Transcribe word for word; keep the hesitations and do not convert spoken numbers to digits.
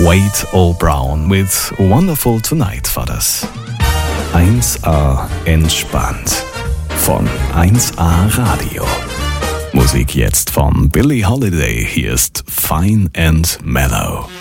Wade All Brown with Wonderful Tonight war das. eins A entspannt von eins A Radio. Musik jetzt von Billie Holiday. Hier ist Fine and Mellow.